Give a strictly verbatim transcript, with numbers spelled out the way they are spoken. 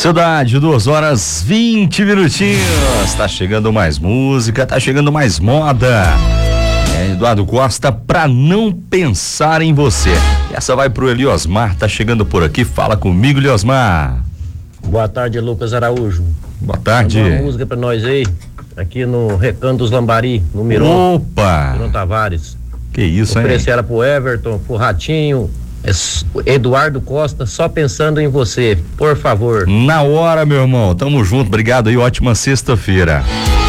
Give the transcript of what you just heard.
Cidade, duas horas vinte minutinhos. Tá chegando mais música, tá chegando mais moda. É, Eduardo Costa, pra não pensar em você. E essa vai pro Eliosmar, tá chegando por aqui. Fala comigo, Eliosmar. Boa tarde, Lucas Araújo. Boa tarde. Uma música pra nós aí, aqui no Recanto dos Lambari, no Miron. Opa! Miron Tavares. Que isso, hein? Oferecer ela pro Everton, pro Ratinho, Eduardo Costa, só pensando em você, por favor. Na hora, meu irmão. Tamo junto, obrigado aí, ótima sexta-feira.